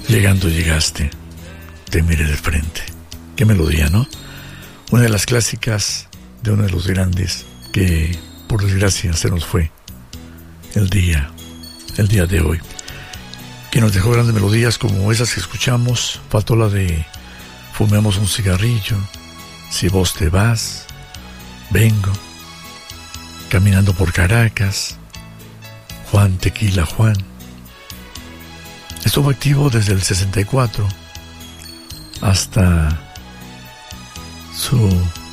Llegando llegaste, te miré de frente. Qué melodía, ¿no? Una de las clásicas de uno de los grandes que, por desgracia, se nos fue el día de hoy. Que nos dejó grandes melodías como esas que escuchamos. Faltó la de Fumemos un cigarrillo, Si vos te vas, Vengo, Caminando por Caracas, Juan Tequila Juan. Estuvo activo desde el 64 hasta su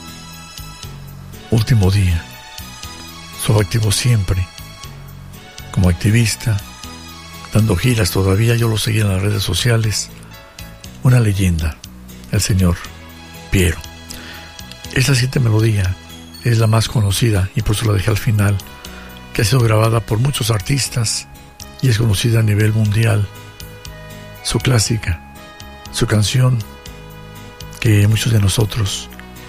último día. Estuvo activo siempre como activista, dando giras todavía. Yo lo seguía en las redes sociales. Una leyenda, el señor Piero. Esta siguiente melodía es la más conocida y por eso la dejé al final, que ha sido grabada por muchos artistas y es conocida a nivel mundial. Su clásica, su canción que muchos de nosotros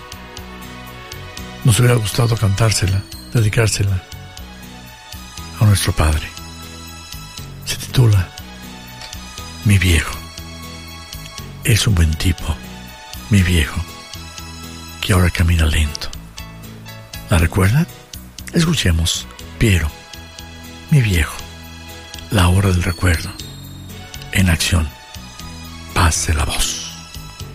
nos hubiera gustado cantársela, dedicársela a nuestro padre. Se titula Mi viejo. Es un buen tipo, mi viejo, que ahora camina lento. ¿La recuerdan? Escuchemos Piero, mi viejo, la hora del recuerdo. En acción, pase la voz.